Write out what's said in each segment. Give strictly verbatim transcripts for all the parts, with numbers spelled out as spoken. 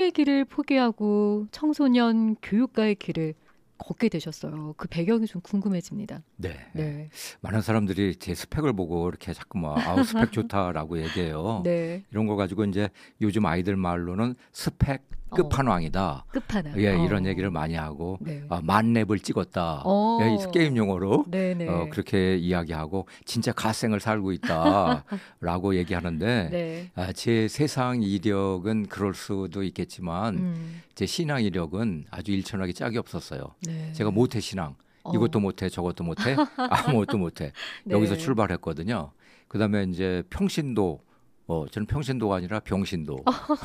삶의 길을 포기하고 청소년 교육가의 길을 걷게 되셨어요. 그 배경이 좀 궁금해집니다. 네. 네. 많은 사람들이 제 스펙을 보고 이렇게 자꾸 막 아우 스펙 좋다라고 얘기해요. 네. 이런 거 가지고 이제 요즘 아이들 말로는 스펙 끝판왕이다. 어, 끝판왕. 예, 어. 이런 얘기를 많이 하고 네. 아, 만렙을 찍었다. 어. 예, 게임 용어로 네네. 어, 그렇게 이야기하고 진짜 갓생을 살고 있다라고 얘기하는데 네. 아, 제 세상 이력은 그럴 수도 있겠지만 음. 제 신앙 이력은 아주 일천하게 짝이 없었어요. 네. 제가 모태 신앙. 어. 이것도 못해 저것도 못해 아무것도 못해. 네. 여기서 출발했거든요. 그다음에 이제 평신도 어, 저는 평신도가 아니라 병신도.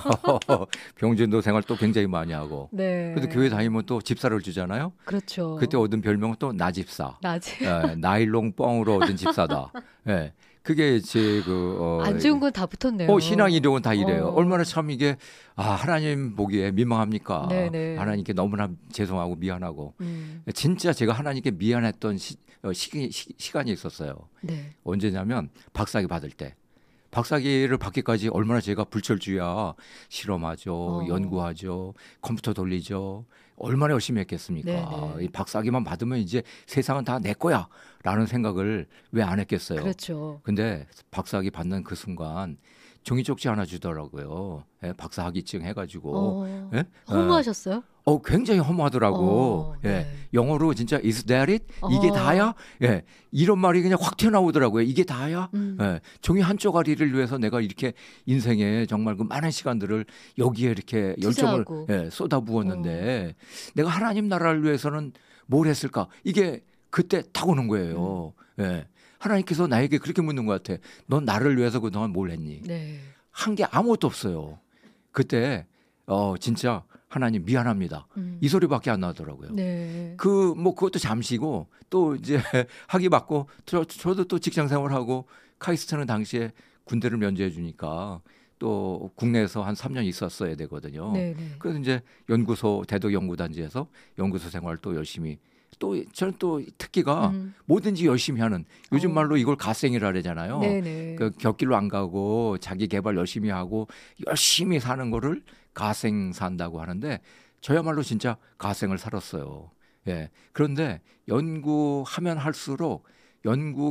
병신도 생활 또 굉장히 많이 하고. 네. 그래도 교회 다니면 또 집사를 주잖아요. 그렇죠. 그때 얻은 별명은 또 나집사. 나지. 예, 나일론 뻥으로 얻은 집사다. 예. 그게 제 그 어, 안 좋은 건 다 붙었네요. 어, 신앙 이력은 다 이래요. 어. 얼마나 참 이게 아, 하나님 보기에 민망합니까? 네네. 하나님께 너무나 죄송하고 미안하고. 음. 진짜 제가 하나님께 미안했던 시, 어, 시, 시, 시간이 있었어요. 네. 언제냐면 박사기 받을 때. 박사기를 받기까지 얼마나 제가 불철주야. 실험하죠. 어. 연구하죠. 컴퓨터 돌리죠. 얼마나 열심히 했겠습니까? 네네. 이 박사기만 받으면 이제 세상은 다 내 거야. 라는 생각을 왜 안 했겠어요. 그렇죠. 근데 박사학위 받는 그 순간 종이 쪽지 하나 주더라고요. 예, 박사 학위증 해가지고. 어. 예? 허무하셨어요? 어, 굉장히 허무하더라고. 어, 예. 네. 영어로 진짜 is that it? 이게 어. 다야? 예. 이런 말이 그냥 확 튀어나오더라고요. 이게 다야? 음. 예. 종이 한 쪼가리를 위해서 내가 이렇게 인생에 정말 그 많은 시간들을 여기에 이렇게 열정을 투자하고. 예, 쏟아부었는데 내가 하나님 나라를 위해서는 뭘 했을까? 이게 그때 딱 오는 거예요. 음. 예. 하나님께서 나에게 그렇게 묻는 것 같아. 넌 나를 위해서 그동안 뭘 했니? 네. 한 게 아무것도 없어요. 그때 어 진짜 하나님 미안합니다. 음. 이 소리밖에 안 나더라고요. 네. 그 뭐 그것도 잠시고 또 이제 학위 받고 저, 저도 또 직장 생활하고 카이스트는 당시에 군대를 면제해 주니까 또 국내에서 한 삼 년 있었어야 되거든요. 네네. 그래서 이제 연구소 대덕 연구단지에서 연구소 생활 또 열심히 또 저는 또 특기가 음. 뭐든지 열심히 하는 요즘 어. 말로 이걸 갓생이라 그러잖아요. 네네. 그 곁길로 안 가고 자기 개발 열심히 하고 열심히 사는 거를 가생 산다고 하는데 저야말로 진짜 가생을 살았어요. 예. 그런데 연구하면 할수록 연구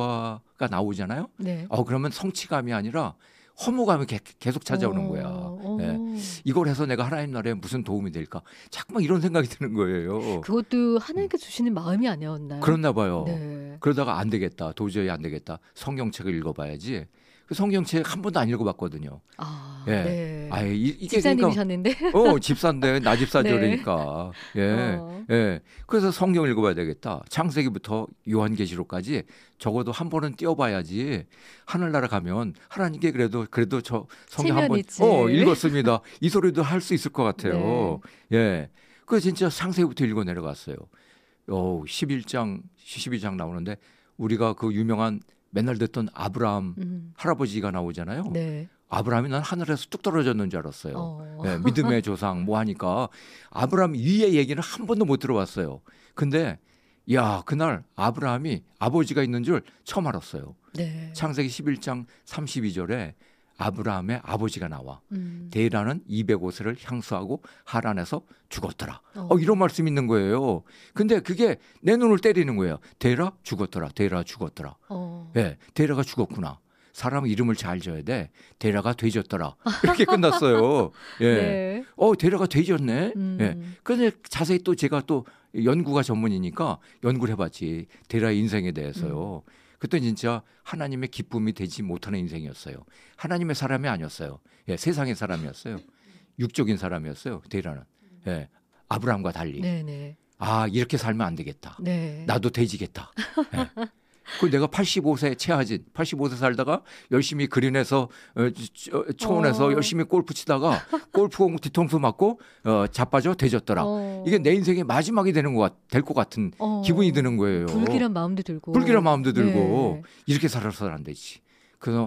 결과가 나오잖아요. 네. 어 그러면 성취감이 아니라 허무감이 개, 계속 찾아오는 어. 거야. 어. 예. 이걸 해서 내가 하나님 나라에 무슨 도움이 될까? 자꾸만 이런 생각이 드는 거예요. 그것도 하나님께 주시는 마음이 아니었나요? 그렇나 봐요. 네. 그러다가 안 되겠다. 도저히 안 되겠다. 성경책을 읽어봐야지. 그 성경책 한 번도 안 읽어봤거든요. 아, 예. 네. 아, 이, 이게 집사님이셨는데. 그러니까, 어, 집사인데 나 집사죠. 네. 그러니까. 예. 어. 예. 그래서 성경 읽어봐야 되겠다. 창세기부터 요한계시록까지 적어도 한 번은 띄워봐야지 하늘나라 가면 하나님께 그래도 그래도 저 성경 한 체면 번 있지. 어, 읽었습니다. 이 소리도 할 수 있을 것 같아요. 예. 그래서 진짜 창세기부터 읽어 내려갔어요. 어, 십일 장, 십이 장 나오는데 우리가 그 유명한 맨날 듣던 아브라함 음. 할아버지가 나오잖아요. 네. 아브라함이 난 하늘에서 뚝 떨어졌는 줄 알았어요. 어. 예, 믿음의 조상 뭐 하니까 아브라함 위의 얘기는 한 번도 못 들어봤어요. 근데 야 그날 아브라함이 아버지가 있는 줄 처음 알았어요. 네. 창세기 십일 장 삼십이 절에 아브라함의 아버지가 나와. 음. 데라는 이백 세를 향수하고 하란에서 죽었더라. 어. 어, 이런 말씀 있는 거예요. 근데 그게 내 눈을 때리는 거예요. 데라 죽었더라. 데라 죽었더라. 어. 예, 데라가 죽었구나. 사람은 이름을 잘 지어야 돼. 데라가 되졌더라. 이렇게 끝났어요. 예. 네. 어, 데라가 되졌네. 음. 예. 그런데 자세히 또 제가 또 연구가 전문이니까 연구를 해봤지. 데라의 인생에 대해서요. 음. 그때 진짜 하나님의 기쁨이 되지 못하는 인생이었어요. 하나님의 사람이 아니었어요. 예, 세상의 사람이었어요. 육적인 사람이었어요. 데라는. 예, 아브라함과 달리. 네네. 아, 이렇게 살면 안 되겠다. 네. 나도 돼지겠다. 예. 그 내가 팔십오 세 최하진, 팔십오 세 살다가 열심히 그린에서 어, 초원에서 어. 열심히 골프 치다가 골프공 뒤통수 맞고 어, 자빠져 돼졌더라. 어. 이게 내 인생의 마지막이 되는 것 될 것 같은 어. 기분이 드는 거예요. 불길한 마음도 들고. 불길한 마음도 들고 네. 이렇게 살아서는 안 되지. 그래서